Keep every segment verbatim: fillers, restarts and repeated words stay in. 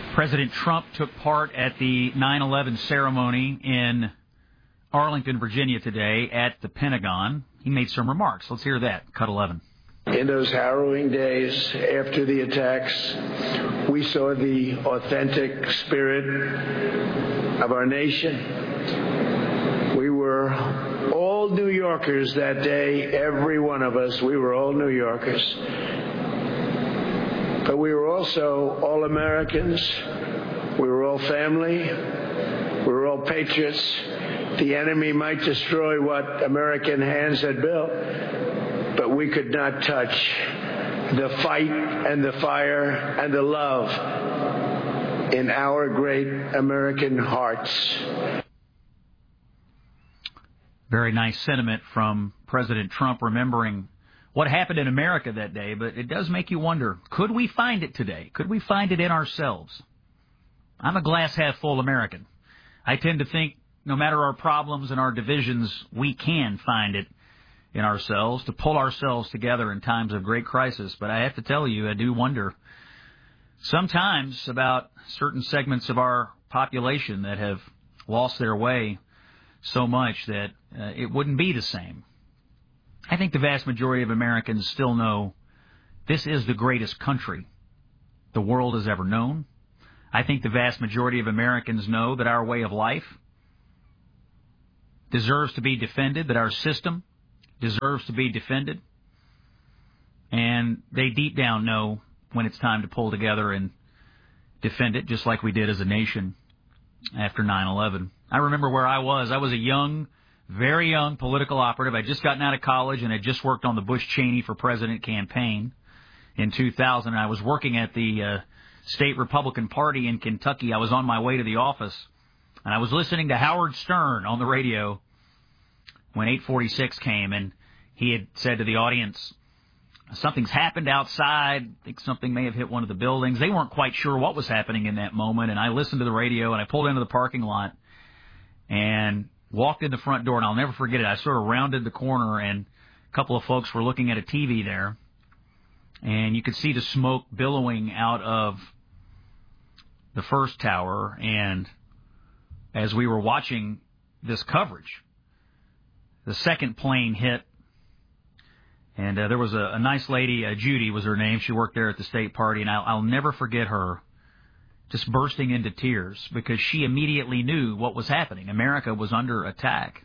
President Trump took part at the nine eleven ceremony in Arlington, Virginia today at the Pentagon. He made some remarks. Let's hear that. Cut eleven. In those harrowing days after the attacks, we saw the authentic spirit of our nation. We were all New Yorkers that day, every one of us. We were all New Yorkers. But we were also all Americans. We were all family. We were all patriots. The enemy might destroy what American hands had built, but we could not touch the fight and the fire and the love in our great American hearts. Very nice sentiment from President Trump, remembering what happened in America that day, but it does make you wonder, could we find it today? Could we find it in ourselves? I'm a glass-half-full American. I tend to think no matter our problems and our divisions, we can find it in ourselves to pull ourselves together in times of great crisis. But I have to tell you, I do wonder sometimes about certain segments of our population that have lost their way so much that uh, it wouldn't be the same. I think the vast majority of Americans still know this is the greatest country the world has ever known. I think the vast majority of Americans know that our way of life deserves to be defended, that our system deserves to be defended. And they deep down know when it's time to pull together and defend it, just like we did as a nation after nine eleven. I remember where I was. I was a young, very young political operative. I'd just gotten out of college and had just worked on the Bush-Cheney for President campaign in two thousand. I was working at the uh, state Republican Party in Kentucky. I was on my way to the office, and I was listening to Howard Stern on the radio when eight forty-six came, and he had said to the audience, something's happened outside. I think something may have hit one of the buildings. They weren't quite sure what was happening in that moment, and I listened to the radio, and I pulled into the parking lot and walked in the front door, and I'll never forget it. I sort of rounded the corner, and a couple of folks were looking at a T V there, and you could see the smoke billowing out of the first tower. And as we were watching this coverage, the second plane hit, and uh, there was a, a nice lady, uh, Judy was her name. She worked there at the state party, and I'll, I'll never forget her just bursting into tears because she immediately knew what was happening. America was under attack.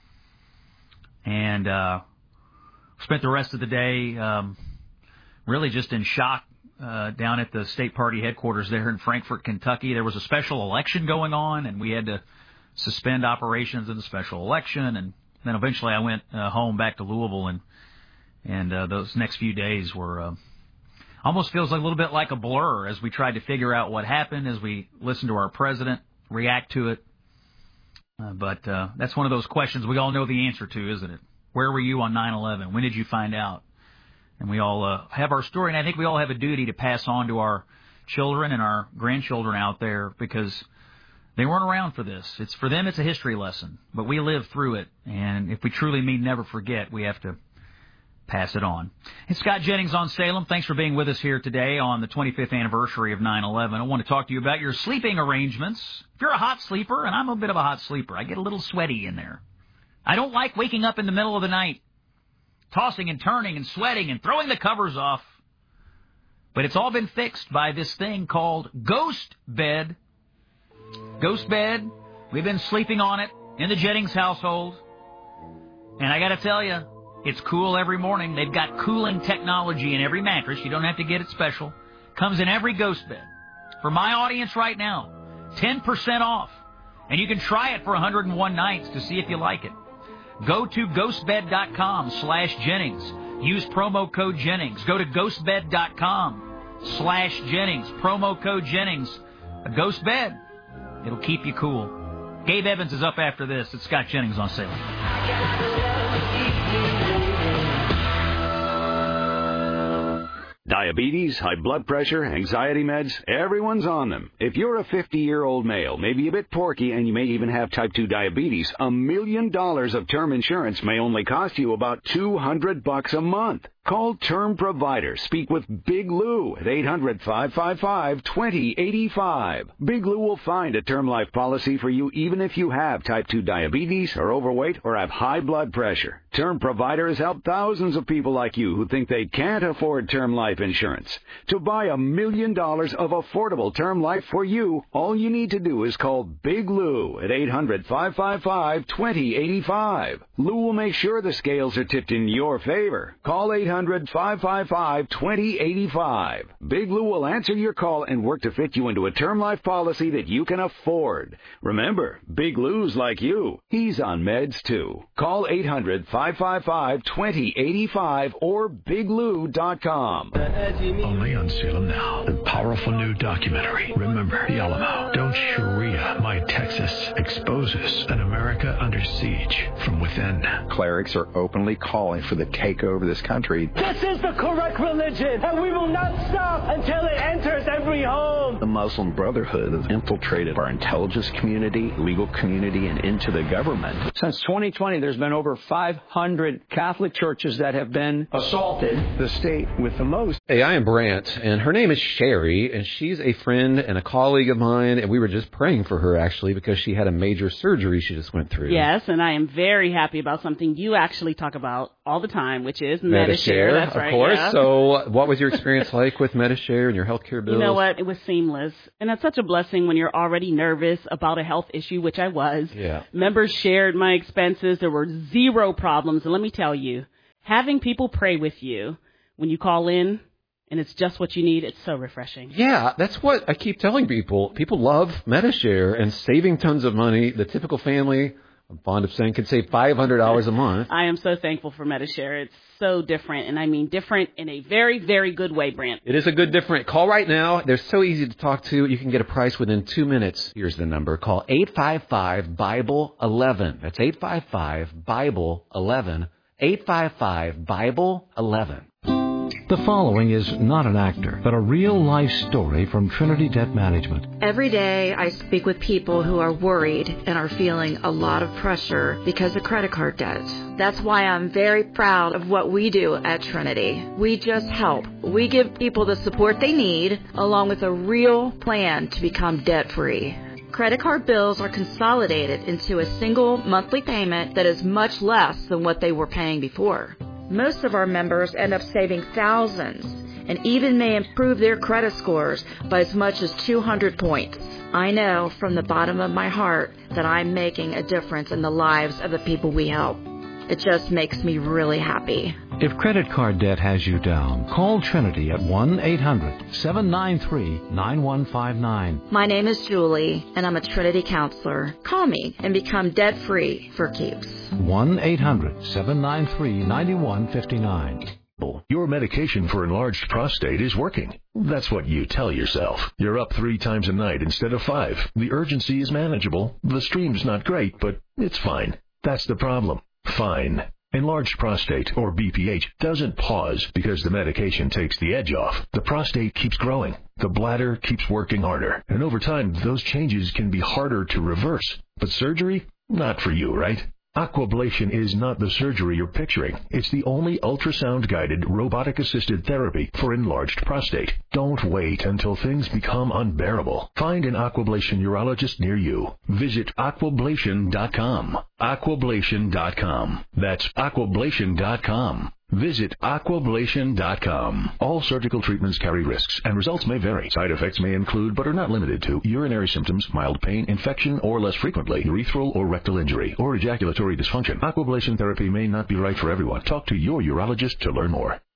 And uh, spent the rest of the day um, really just in shock uh, down at the state party headquarters there in Frankfort, Kentucky. There was a special election going on, and we had to suspend operations in the special election. And then eventually I went uh, home back to Louisville, and and uh, those next few days were uh, almost feels like a little bit like a blur as we tried to figure out what happened, as we listened to our president react to it. Uh, but uh, that's one of those questions we all know the answer to, isn't it? Where were you on nine eleven? When did you find out? And we all uh, have our story, and I think we all have a duty to pass on to our children and our grandchildren out there because they weren't around for this. It's for them, it's a history lesson, but we lived through it, and if we truly mean never forget, we have to pass it on. It's Scott Jennings on Salem. Thanks for being with us here today on the twenty-fifth anniversary of nine eleven. I want to talk to you about your sleeping arrangements. If you're a hot sleeper, and I'm a bit of a hot sleeper, I get a little sweaty in there. I don't like waking up in the middle of the night, tossing and turning and sweating and throwing the covers off. But it's all been fixed by this thing called Ghost Bed. Ghost Bed. We've been sleeping on it in the Jennings household. And I got to tell you, it's cool every morning. They've got cooling technology in every mattress. You don't have to get it special. Comes in every Ghost Bed. For my audience right now, ten percent off. And you can try it for one hundred one nights to see if you like it. Go to ghostbed.com slash Jennings. Use promo code Jennings. Go to ghostbed.com slash Jennings. Promo code Jennings. A Ghost Bed. It'll keep you cool. Gabe Evans is up after this. It's Scott Jennings on Salem. Diabetes, high blood pressure, anxiety meds, everyone's on them. If you're a fifty-year-old male, maybe a bit porky, and you may even have type two diabetes, a million dollars of term insurance may only cost you about two hundred bucks a month. Call Term Provider. Speak with Big Lou at eight hundred, five five five, two zero eight five. Big Lou will find a term life policy for you even if you have type two diabetes, are overweight, or have high blood pressure. Term Provider has helped thousands of people like you who think they can't afford term life insurance. To buy a million dollars of affordable term life for you, all you need to do is call Big Lou at eight hundred, five five five, two zero eight five. Lou will make sure the scales are tipped in your favor. Call eight hundred, five five five, two zero eight five. Big Lou will answer your call and work to fit you into a term life policy that you can afford. Remember, Big Lou's like you. He's on meds too. Call eight hundred, five five five, two zero eight five or big lou dot com. Only on Salem Now, the powerful new documentary, Remember the Alamo. Don't Sharia My Texas exposes an America under siege from within. Clerics are openly calling for the takeover of this country. This is the correct religion, and we will not stop until it enters every home. The Muslim Brotherhood has infiltrated our intelligence community, legal community, and into the government. Since twenty twenty, there's been over five hundred Catholic churches that have been assaulted. The state with the most. Hey, I am Brant, and her name is Sherry, and she's a friend and a colleague of mine, and we were just praying for her, actually, because she had a major surgery she just went through. Yes, and I am very happy about something you actually talk about all the time, which is Medi-Share. Medi-Share. That's of right, course. yeah. So what was your experience like with Medi-Share and your health care bills? You know what? It was seamless. And it's such a blessing when you're already nervous about a health issue, which I was. Yeah. Members shared my expenses. There were zero problems. And let me tell you, having people pray with you when you call in, and it's just what you need, it's so refreshing. Yeah, that's what I keep telling people. People love Medi-Share and saving tons of money. The typical family, I'm fond of saying, could save five hundred dollars a month. I am so thankful for Medi-Share. It's so different, and I mean different in a very, very good way, Brant. It is a good different. Call right now. They're so easy to talk to. You can get a price within two minutes. Here's the number. Call eight five five, Bible eleven. That's eight five five, Bible eleven. eight five five, Bible eleven. The following is not an actor, but a real-life story from Trinity Debt Management. Every day I speak with people who are worried and are feeling a lot of pressure because of credit card debt. That's why I'm very proud of what we do at Trinity. We just help. We give people the support they need, along with a real plan to become debt-free. Credit card bills are consolidated into a single monthly payment that is much less than what they were paying before. Most of our members end up saving thousands and even may improve their credit scores by as much as two hundred points. I know from the bottom of my heart that I'm making a difference in the lives of the people we help. It just makes me really happy. If credit card debt has you down, call Trinity at one eight hundred, seven nine three, nine one five nine. My name is Julie, and I'm a Trinity counselor. Call me and become debt-free for keeps. one eight hundred, seven nine three, nine one five nine. Your medication for enlarged prostate is working. That's what you tell yourself. You're up three times a night instead of five. The urgency is manageable. The stream's not great, but it's fine. That's the problem. Fine. Enlarged prostate, or B P H, doesn't pause because the medication takes the edge off. The prostate keeps growing. The bladder keeps working harder. And over time, those changes can be harder to reverse. But surgery? Not for you, right? Aquablation is not the surgery you're picturing. It's the only ultrasound-guided, robotic-assisted therapy for enlarged prostate. Don't wait until things become unbearable. Find an Aquablation urologist near you. Visit aquablation dot com. aquablation dot com. That's aquablation dot com. Visit aquablation dot com. All surgical treatments carry risks, and results may vary. Side effects may include, but are not limited to, urinary symptoms, mild pain, infection, or less frequently, urethral or rectal injury, or ejaculatory dysfunction. Aquablation therapy may not be right for everyone. Talk to your urologist to learn more.